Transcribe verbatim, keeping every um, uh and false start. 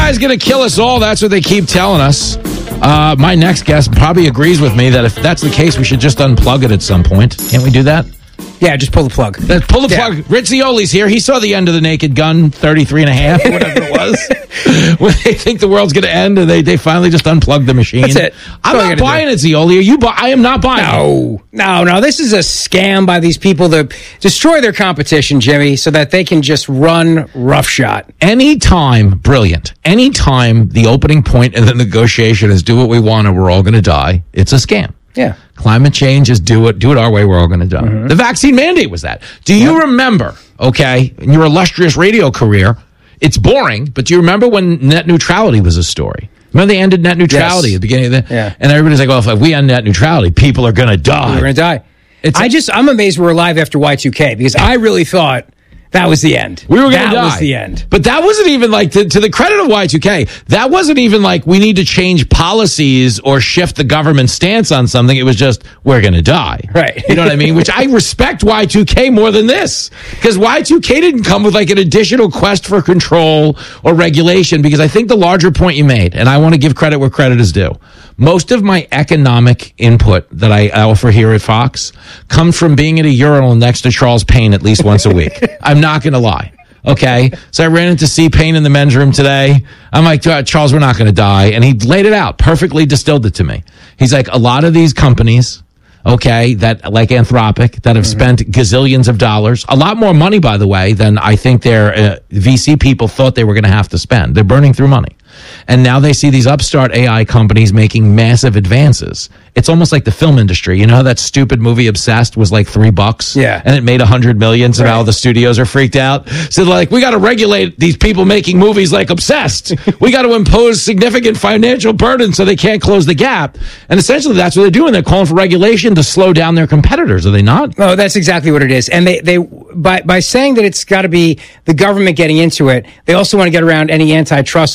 is going to kill us all. That's what they keep telling us. Uh, my next guest probably agrees with me that if that's the case, we should just unplug it at some point. Can't we do that? Yeah, just pull the plug. Uh, pull the yeah. plug. Rich Zioli's here. He saw the end of the Naked Gun, thirty-three and a half, or whatever it was. When they think the world's going to end, and they, they finally just unplug the machine. That's it. I'm That's not buying it, Zioli. Are you? Bu- I am not buying no. it. No, no, no. This is a scam by these people to destroy their competition, Jimmy, so that they can just run roughshod. Anytime, brilliant. Anytime the opening point of the negotiation is do what we want and we're all going to die, it's a scam. Yeah. Climate change is do it, do it our way, we're all going to die. Mm-hmm. The vaccine mandate was that. Do you yep. remember, okay, in your illustrious radio career, it's boring, but do you remember when net neutrality was a story? Remember they ended net neutrality yes. at the beginning of the... Yeah. And everybody's like, well, if we end net neutrality, people are going to die. We're going to die. It's I a, just, I'm amazed we're alive after Y two K, because I really thought... that was the end. We were going to die. That was the end. But that wasn't even like, to, to the credit of Y two K, that wasn't even like we need to change policies or shift the government stance on something. It was just, we're going to die. Right. You know what I mean? Which I respect Y two K more than this. Because Y two K didn't come with like an additional quest for control or regulation, because I think the larger point you made, and I want to give credit where credit is due, most of my economic input that I offer here at Fox comes from being at a urinal next to Charles Payne at least once a week. I'm not going to lie. Okay. So I ran into C. Payne in the men's room today. I'm like, Charles, we're not going to die. And he laid it out, perfectly distilled it to me. He's like, a lot of these companies, okay, that like Anthropic, that have mm-hmm. spent gazillions of dollars, a lot more money, by the way, than I think their uh, V C people thought they were going to have to spend. They're burning through money. And now they see these upstart A I companies making massive advances. It's almost like the film industry. You know how that stupid movie Obsessed was like three bucks? Yeah. And it made a hundred million, so right. now the studios are freaked out. So they're like, we got to regulate these people making movies like Obsessed. We got to impose significant financial burden so they can't close the gap. And essentially that's what they're doing. They're calling for regulation to slow down their competitors, are they not? No, that's exactly what it is. And they, they by, by saying that it's got to be the government getting into it, they also want to get around any antitrust